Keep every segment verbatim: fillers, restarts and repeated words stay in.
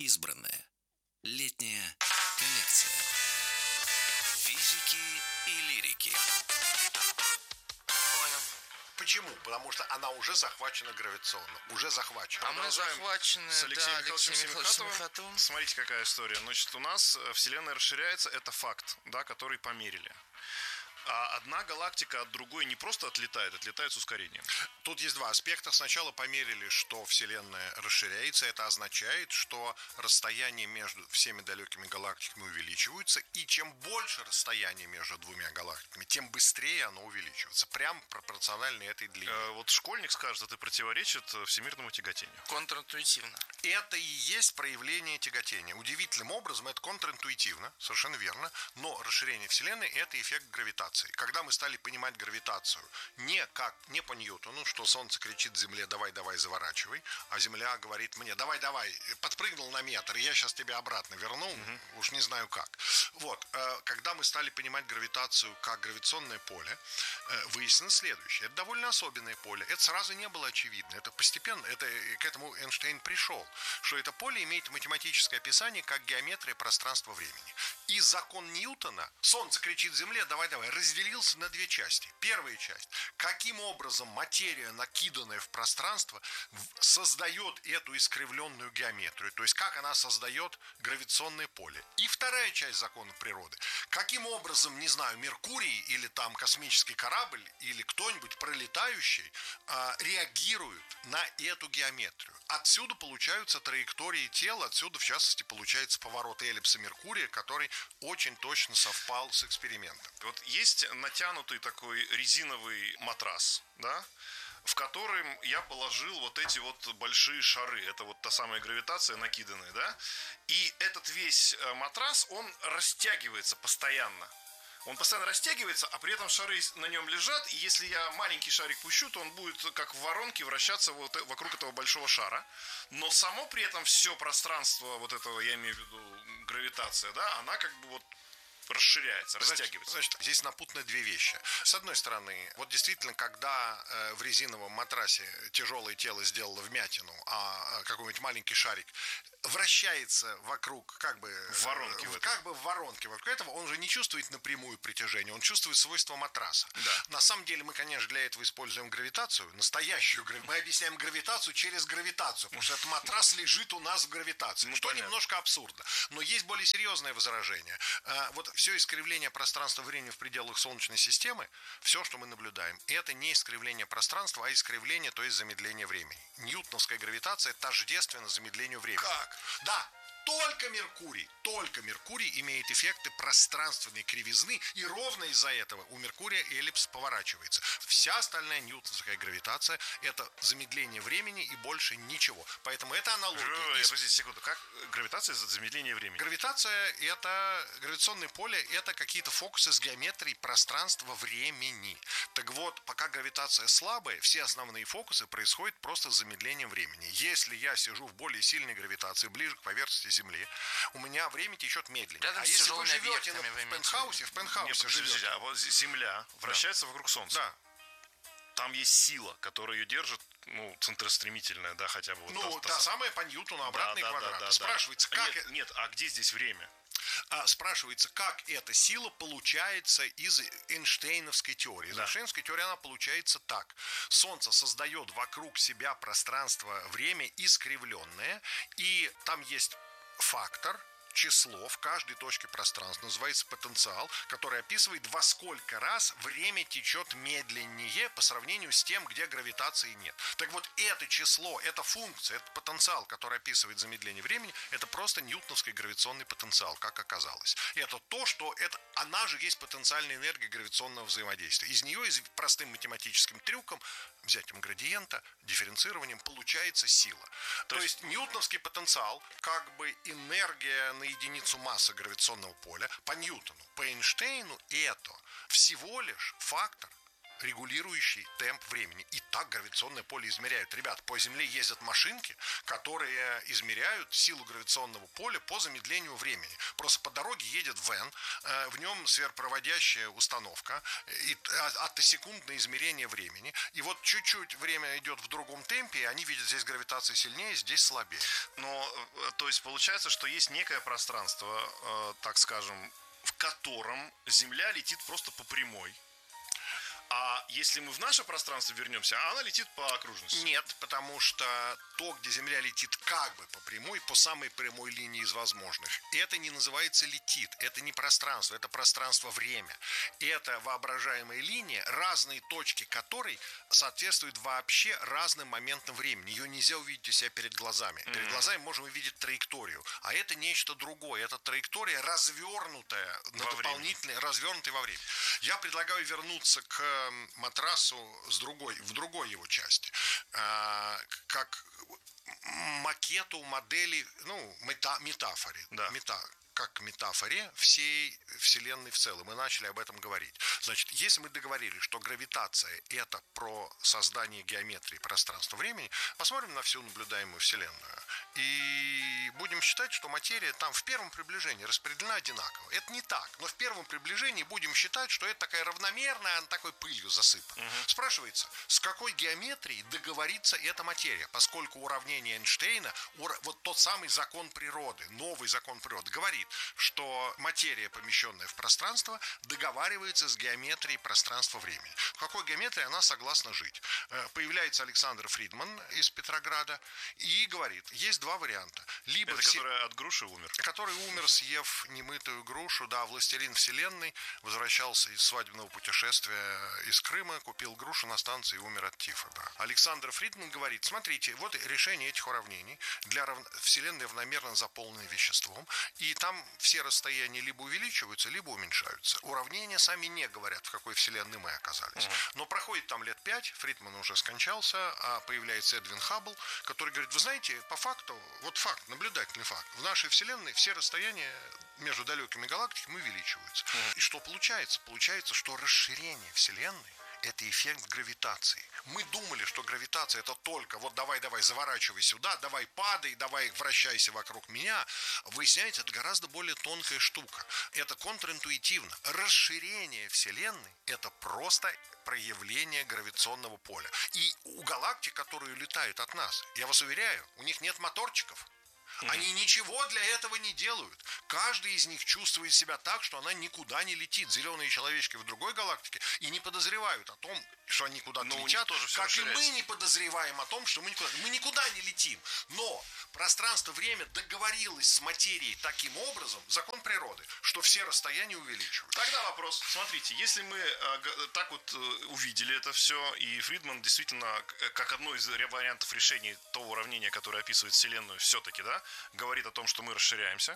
Избранное. Летняя коллекция. Физики и лирики. Понял. Почему? Потому что она уже захвачена гравитационно. Уже захвачена. А мы захвачены, с Алексеем да, Михайловичем Алексеем Михайловичем Семихатовым. Семихатовым. Смотрите, какая история. Значит, у нас Вселенная расширяется, это факт, да, который померили. А одна галактика от другой не просто отлетает, отлетает с ускорением. Тут есть два аспекта. Сначала померили, что Вселенная расширяется. Это означает, что расстояние между всеми далекими галактиками увеличивается. И чем больше расстояние между двумя галактиками, тем быстрее оно увеличивается. Прям пропорционально этой длине. Э, вот школьник скажет, это противоречит всемирному тяготению. Контринтуитивно. Это и есть проявление тяготения. Удивительным образом это контринтуитивно, совершенно верно. Но расширение Вселенной – это эффект гравитации. Когда мы стали понимать гравитацию не как, не по Ньютону, что Солнце кричит Земле «давай, давай, заворачивай», а Земля говорит мне «давай, давай, подпрыгнул на метр, и я сейчас тебя обратно верну, угу. уж не знаю как». Вот, когда мы стали понимать гравитацию как гравитационное поле, выяснилось следующее. Это довольно особенное поле. Это сразу не было очевидно. Это постепенно, это, к этому Эйнштейн пришел, что это поле имеет математическое описание как геометрия пространства-времени. И закон Ньютона «Солнце кричит Земле «давай, давай» разделился на две части. Первая часть. Каким образом материя, накиданная в пространство, создает эту искривленную геометрию. То есть, как она создает гравитационное поле. И вторая часть закона природы. Каким образом, не знаю, Меркурий или там космический корабль или кто-нибудь пролетающий а, реагирует на эту геометрию. Отсюда получаются траектории тела, отсюда, в частности, получается поворот эллипса Меркурия, который очень точно совпал с экспериментом. Вот есть натянутый такой резиновый матрас, да, в котором я положил вот эти вот большие шары. Это вот та самая гравитация накиданная, да. И этот весь матрас, он растягивается постоянно. Он постоянно растягивается, а при этом шары на нем лежат. И если я маленький шарик пущу, то он будет как в воронке вращаться вот вокруг этого большого шара. Но само при этом все пространство вот этого, я имею в виду гравитация, да, она как бы вот расширяется, растягивается. Значит, значит, здесь напутаны две вещи. С одной стороны, вот действительно, когда э, в резиновом матрасе тяжелое тело сделало вмятину, а какой-нибудь маленький шарик вращается вокруг, как бы в воронке, э, как бы в воронке вокруг этого, он же не чувствует напрямую притяжение, он чувствует свойства матраса. Да. На самом деле мы, конечно, для этого используем гравитацию, настоящую гравитацию. Мы объясняем гравитацию через гравитацию, потому что этот матрас лежит у нас в гравитации, ну, что понятно. Немножко абсурдно. Но есть более серьезное возражение. Вот все искривление пространства-времени в пределах Солнечной системы, все, что мы наблюдаем, это не искривление пространства, а искривление, то есть замедление времени. Ньютоновская гравитация тождественна замедлению времени. Как? Да. Только Меркурий, только Меркурий имеет эффекты пространственной кривизны, и ровно из-за этого у Меркурия эллипс поворачивается. Вся остальная ньютоновская гравитация – это замедление времени и больше ничего. Поэтому это аналогия. Э, из... Подождите секунду, как гравитация – это замедление времени? Гравитация – это, гравитационное поле – это какие-то фокусы с геометрией пространства-времени. Так вот, пока гравитация слабая, все основные фокусы происходят просто с замедлением времени. Если я сижу в более сильной гравитации, ближе к поверхности Земли, у меня время течет медленнее. Рядом а с если вы живете объектами, в пентхаусе, в пентхаусе Нет, живете. а вот Земля вращается да. вокруг Солнца. Да. Там есть сила, которая ее держит, ну, центростремительная, да, хотя бы. Вот ну, та, та, та самая по Ньютону, обратный да, квадрат. Да, да, да, Спрашивается, да. как... Нет, нет, а где здесь время? А, спрашивается, как эта сила получается из Эйнштейновской теории. Из да. Эйнштейновской теории она получается так. Солнце создает вокруг себя пространство-время искривленное, и там есть фактор, число в каждой точке пространства, называется потенциал, который описывает, во сколько раз время течет медленнее по сравнению с тем, где гравитации нет. Так вот, это число, эта функция, этот потенциал, который описывает замедление времени, это просто ньютоновский гравитационный потенциал, как оказалось. Это то, что это, она же есть потенциальная энергия гравитационного взаимодействия. Из нее, из простым математическим трюком, взятием градиента, дифференцированием, получается сила. То, то есть, есть ньютоновский потенциал, как бы энергия на единицу массы гравитационного поля по Ньютону, по Эйнштейну это всего лишь фактор регулирующий темп времени. И так гравитационное поле измеряют. Ребят, по Земле ездят машинки, которые измеряют силу гравитационного поля по замедлению времени. Просто по дороге едет вэн, в нем сверхпроводящая установка, и атосекундное измерение времени. И вот чуть-чуть время идет в другом темпе, и они видят, здесь гравитация сильнее, здесь слабее. Но, то есть, получается, что есть некое пространство, так скажем, в котором Земля летит просто по прямой. А если мы в наше пространство вернемся, она летит по окружности? Нет, потому что то, где Земля летит как бы по прямой, по самой прямой линии из возможных, это не называется летит, это не пространство, это пространство-время. Это воображаемая линия, разные точки которой соответствуют вообще разным моментам времени. Ее нельзя увидеть у себя перед глазами. Mm-hmm. Перед глазами можем увидеть траекторию, а это нечто другое. Это траектория, развернутая на дополнительной, развернутая во времени. Я предлагаю вернуться к матрасу с другой, в другой его части, как макету, модели, ну, мета, метафоре, да. мета, как метафоре всей Вселенной в целом. Мы начали об этом говорить. Значит, если мы договорились, что гравитация – это про создание геометрии пространства-времени, посмотрим на всю наблюдаемую Вселенную. И будем считать, что материя там в первом приближении распределена одинаково. Это не так. Но в первом приближении будем считать, что это такая равномерная, она такой пылью засыпана. Угу. Спрашивается, с какой геометрией договорится эта материя? Поскольку уравнение Эйнштейна, вот тот самый закон природы, новый закон природы, говорит, что материя, помещенная в пространство, договаривается с геометрией пространства-времени. В какой геометрии она согласна жить? Появляется Александр Фридман из Петрограда и говорит, есть два варианта. Либо это все... который от груши умер? Который умер, съев немытую грушу, да, властелин вселенной, возвращался из свадебного путешествия из Крыма, купил грушу на станции и умер от тифа, да. Александр Фридман говорит, смотрите, вот решение этих уравнений для рав... Вселенной равномерно заполненной веществом, и там все расстояния либо увеличиваются, либо уменьшаются. Уравнения сами не говорят, в какой Вселенной мы оказались. Угу. Но проходит там лет пять, Фридман уже скончался, а появляется Эдвин Хаббл, который говорит, вы знаете, по факту, вот факт, наблюдательный факт, в нашей Вселенной все расстояния между далекими галактиками увеличиваются. Угу. И что получается? Получается, что расширение Вселенной – это эффект гравитации. Мы думали, что гравитация – это только вот давай-давай, заворачивай сюда, давай падай, давай вращайся вокруг меня. Выясняется, это гораздо более тонкая штука. Это контринтуитивно. Расширение Вселенной – это просто проявление гравитационного поля. И у галактик, которые летают от нас, я вас уверяю, у них нет моторчиков. Они ничего для этого не делают. Каждый из них чувствует себя так, что она никуда не летит. Зеленые человечки в другой галактике и не подозревают о том, что они куда-то Но летят, тоже как и мы не подозреваем о том, что мы никуда, мы никуда не летим. Но пространство-время договорилось с материей таким образом, закон природы, что все расстояния увеличиваются. Тогда вопрос. Смотрите, если мы э, так вот э, увидели это все, и Фридман действительно, как одно из вариантов решения того уравнения, которое описывает Вселенную, все-таки, да, говорит о том, что мы расширяемся.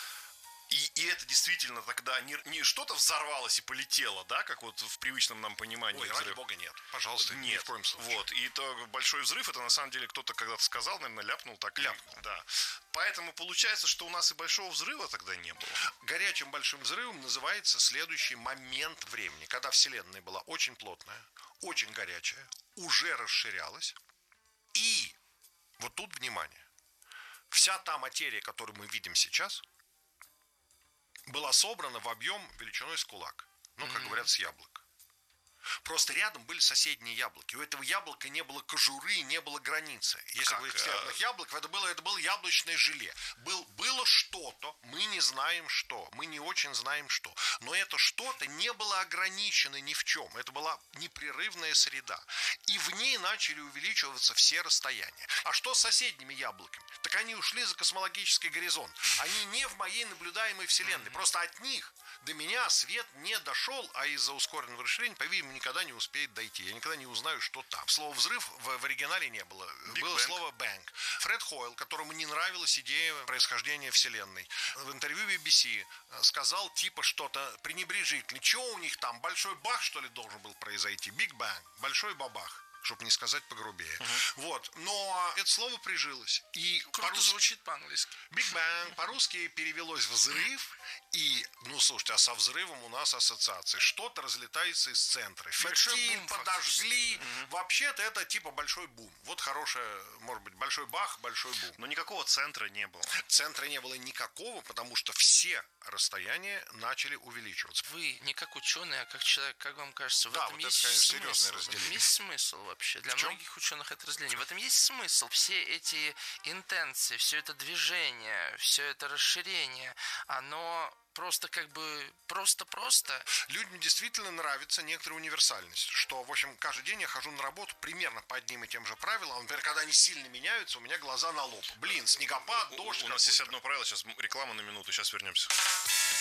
И, и это действительно тогда не, не что-то взорвалось и полетело, да, как вот в привычном нам понимании. Ой, ради бога, нет. Пожалуйста, нет. Ни в коем случае. Вот. И то большой взрыв, это на самом деле кто-то когда-то сказал, наверное, ляпнул так. Ляпнул. И, да. Поэтому получается, что у нас и большого взрыва тогда не было. Горячим большим взрывом называется следующий момент времени, когда Вселенная была очень плотная, очень горячая, уже расширялась. И вот тут внимание. Вся та материя, которую мы видим сейчас, была собрана в объем величиной с кулак. Ну, как mm-hmm. говорят, с яблок. Просто рядом были соседние яблоки. У этого яблока не было кожуры, не было границы. Если как? говорить о северных яблоках, это было, это было яблочное желе. Был, было что-то, мы не знаем что, мы не очень знаем что. Но это что-то не было ограничено ни в чем. Это была непрерывная среда. И в ней начали увеличиваться все расстояния. А что с соседними яблоками? Так они ушли за космологический горизонт. Они не в моей наблюдаемой Вселенной. Mm-hmm. Просто от них до меня свет не дошел, а из-за ускоренного расширения, по-видимому, никогда не успеет дойти. Я никогда не узнаю, что там. Слова «взрыв» в, в оригинале не было. Big было Bang. Слово «bang». Фред Хойл, которому не нравилась идея происхождения Вселенной, в интервью би би си сказал типа что-то пренебрежительное. Чего у них там? Большой бах, что ли, должен был произойти? Big Bang. Большой бабах. Чтобы не сказать погрубее. Uh-huh. Вот. Но это слово прижилось. И круто по-русски... звучит по-английски. Big Bang по-русски перевелось «взрыв». И, ну, слушайте, а со взрывом у нас ассоциации. Что-то разлетается из центра. Большой Фитиль бум, подожгли. Угу. Вообще-то это типа большой бум. Вот хорошее, может быть, большой бах, большой бум. Но никакого центра не было. Центра не было никакого, потому что все расстояния начали увеличиваться. Вы не как ученый, а как человек, как вам кажется, в Да, этом вот это, есть конечно, смысл? серьезное В этом разделение. есть смысл вообще? Для В чем? многих ученых это разделение. В этом есть смысл. Все эти интенции, все это движение, все это расширение, оно просто как бы просто-просто. Людям действительно нравится некоторая универсальность, что, в общем, каждый день я хожу на работу примерно по одним и тем же правилам. Например, когда они сильно меняются, у меня глаза на лоб. Блин, снегопад, У- дождь У нас есть какой-то. одно правило, сейчас реклама на минуту, сейчас вернемся.